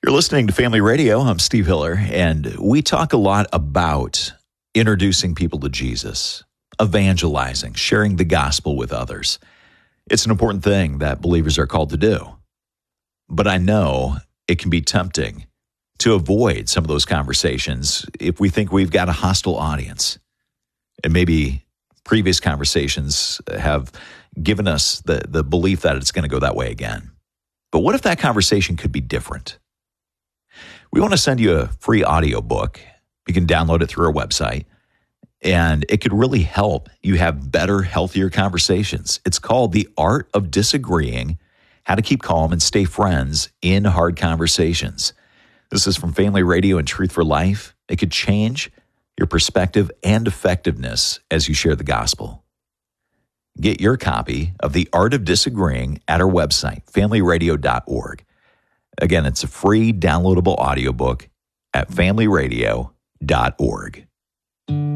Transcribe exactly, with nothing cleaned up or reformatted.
You're listening to Family Radio. I'm Steve Hiller, and we talk a lot about introducing people to Jesus, evangelizing, sharing the gospel with others. It's an important thing that believers are called to do. But I know it can be tempting to avoid some of those conversations if we think we've got a hostile audience. And maybe previous conversations have given us the, the belief that it's going to go that way again. But what if that conversation could be different? We want to send you a free audiobook. You can download it through our website, and it could really help you have better, healthier conversations. It's called The Art of Disagreeing, How to Keep Calm and Stay Friends in Hard Conversations. This is from Family Radio and Truth for Life. It could change your perspective and effectiveness as you share the gospel. Get your copy of The Art of Disagreeing at our website, family radio dot org. Again, it's a free downloadable audiobook at family radio dot org.